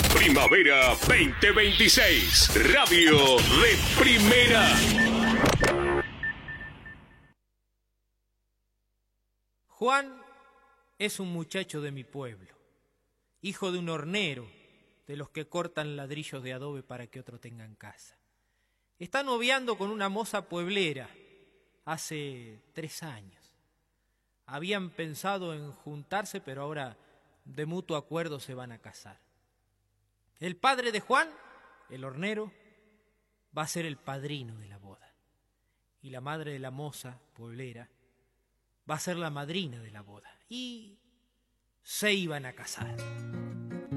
Primavera 2026. Radio de Primera. Juan es un muchacho de mi pueblo, hijo de un hornero, de los que cortan ladrillos de adobe para que otro tenga en casa. Está noviando con una moza pueblera hace 3 años. Habían pensado en juntarse, pero ahora de mutuo acuerdo se van a casar. El padre de Juan, el hornero, va a ser el padrino de la boda. Y la madre de la moza pueblera va a ser la madrina de la boda. Y se iban a casar.